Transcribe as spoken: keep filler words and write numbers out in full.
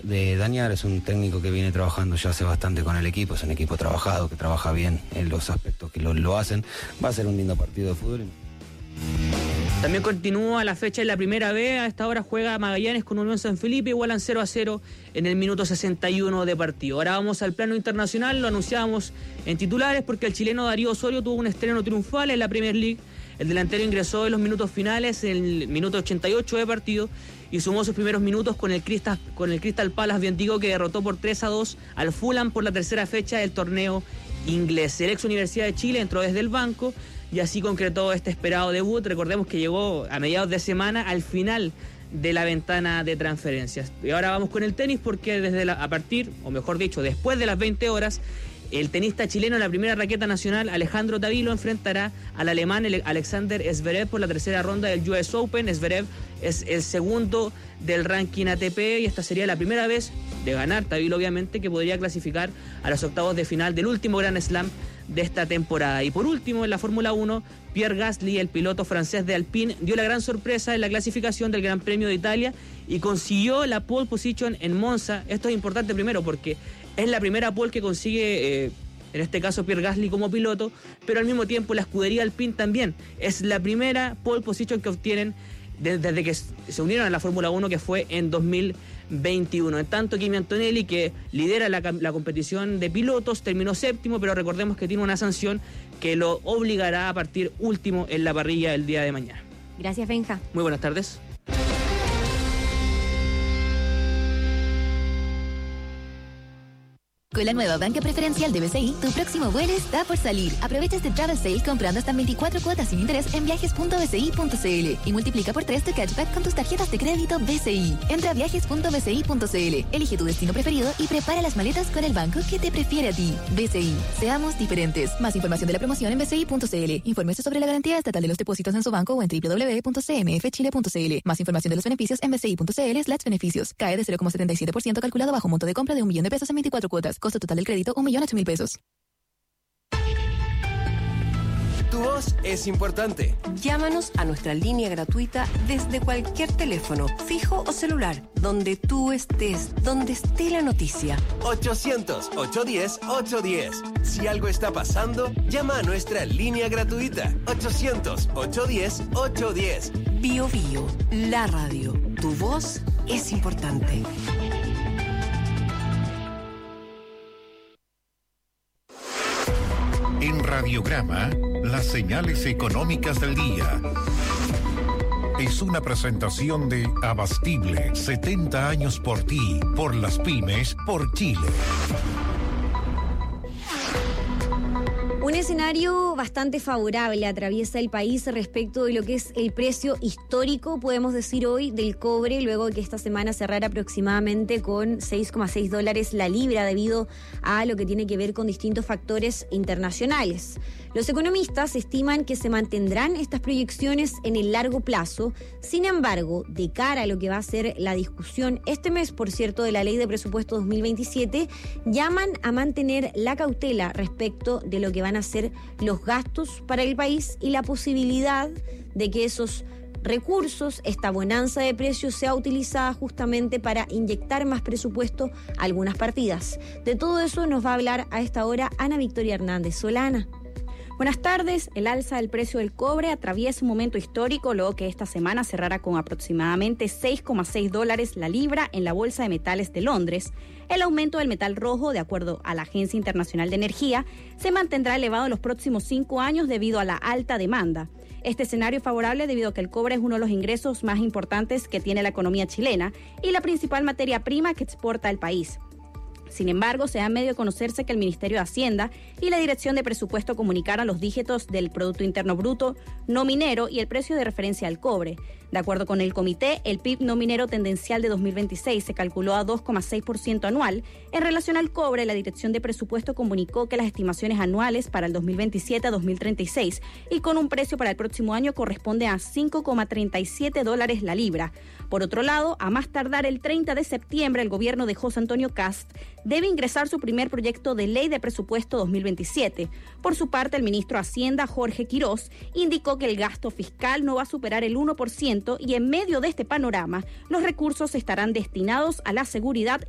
de dañar, es un técnico que viene trabajando ya hace bastante con el equipo, es un equipo trabajado, que trabaja bien en los aspectos que lo, lo hacen. Va a ser un lindo partido de fútbol. También continúa la fecha en la primera B. A esta hora juega Magallanes con Unión San Felipe, igualan cero a cero en el minuto sesenta y uno de partido. Ahora vamos al plano internacional, lo anunciábamos en titulares porque el chileno Darío Osorio tuvo un estreno triunfal en la Premier League. El delantero ingresó en los minutos finales, en el minuto ochenta y ocho de partido, y sumó sus primeros minutos con el Crystal, con el Crystal Palace Vientigo, que derrotó por tres a dos al Fulham por la tercera fecha del torneo inglés. El ex Universidad de Chile entró desde el banco y así concretó este esperado debut. Recordemos que llegó a mediados de semana al final de la ventana de transferencias. Y ahora vamos con el tenis porque desde la, a partir, o mejor dicho, después de las veinte horas, el tenista chileno en la primera raqueta nacional, Alejandro Tavilo, enfrentará al alemán Alexander Zverev por la tercera ronda del U S Open. Zverev es el segundo del ranking A T P y esta sería la primera vez de ganar Tavilo, obviamente, que podría clasificar a los octavos de final del último Grand Slam de esta temporada. Y por último, en la Fórmula uno, Pierre Gasly, el piloto francés de Alpine, dio la gran sorpresa en la clasificación del Gran Premio de Italia y consiguió la pole position en Monza. Esto es importante primero porque es la primera pole que consigue, eh, en este caso Pierre Gasly como piloto, pero al mismo tiempo la escudería Alpine también. Es la primera pole position que obtienen desde que se unieron a la Fórmula uno, que fue en dos mil veintiuno. En tanto, Kimi Antonelli, que lidera la, la competición de pilotos, terminó séptimo, pero recordemos que tiene una sanción que lo obligará a partir último en la parrilla el día de mañana. Gracias, Benja. Muy buenas tardes. Con la nueva banca preferencial de B C I, tu próximo vuelo está por salir. Aprovecha este travel sale comprando hasta veinticuatro cuotas sin interés en viajes punto b c i punto c l y multiplica por tres tu cashback con tus tarjetas de crédito B C I. Entra a viajes punto b c i punto c l, elige tu destino preferido y prepara las maletas con el banco que te prefiere a ti. B C I, seamos diferentes. Más información de la promoción en b c i punto c l. Infórmese sobre la garantía estatal de los depósitos en su banco o en w w w punto c m f chile punto c l. Más información de los beneficios en b c i punto c l slash beneficios. Cae de cero coma setenta y siete por ciento calculado bajo monto de compra de un millón de pesos en veinticuatro cuotas. Costo total del crédito, un millón ocho mil pesos. Tu voz es importante. Llámanos a nuestra línea gratuita desde cualquier teléfono, fijo o celular, donde tú estés, donde esté la noticia. ochocientos, ochocientos diez, ochocientos diez. Si algo está pasando, llama a nuestra línea gratuita. ochocientos, ochocientos diez, ochocientos diez. Bio Bio, la radio. Tu voz es importante. En Radiograma, las señales económicas del día. Es una presentación de Abastible, setenta años por ti, por las pymes, por Chile. Un escenario bastante favorable atraviesa el país respecto de lo que es el precio histórico, podemos decir hoy, del cobre, luego de que esta semana cerrara aproximadamente con seis coma seis dólares la libra debido a lo que tiene que ver con distintos factores internacionales. Los economistas estiman que se mantendrán estas proyecciones en el largo plazo. Sin embargo, de cara a lo que va a ser la discusión este mes, por cierto, de la Ley de Presupuesto dos mil veintisiete, llaman a mantener la cautela respecto de lo que van a ser los gastos para el país y la posibilidad de que esos recursos, esta bonanza de precios, sea utilizada justamente para inyectar más presupuesto a algunas partidas. De todo eso nos va a hablar a esta hora Ana Victoria Hernández. Hola, Ana. Buenas tardes. El alza del precio del cobre atraviesa un momento histórico luego que esta semana cerrara con aproximadamente seis coma seis dólares la libra en la Bolsa de Metales de Londres. El aumento del metal rojo, de acuerdo a la Agencia Internacional de Energía, se mantendrá elevado en los próximos cinco años debido a la alta demanda. Este escenario es favorable debido a que el cobre es uno de los ingresos más importantes que tiene la economía chilena y la principal materia prima que exporta el país. Sin embargo, se da medio de conocerse que el Ministerio de Hacienda y la Dirección de Presupuesto comunicaron los dígitos del Producto Interno Bruto no minero y el precio de referencia al cobre. De acuerdo con el comité, el P I B no minero tendencial de dos mil veintiséis se calculó a dos coma seis por ciento anual. En relación al cobre, la Dirección de Presupuesto comunicó que las estimaciones anuales para el dos mil veintisiete a dos mil treinta y seis y con un precio para el próximo año corresponde a cinco coma treinta y siete dólares la libra. Por otro lado, a más tardar el treinta de septiembre, el gobierno de José Antonio Kast debe ingresar su primer proyecto de ley de presupuesto dos mil veintisiete. Por su parte, el ministro de Hacienda, Jorge Quirós, indicó que el gasto fiscal no va a superar el uno por ciento y en medio de este panorama, los recursos estarán destinados a la seguridad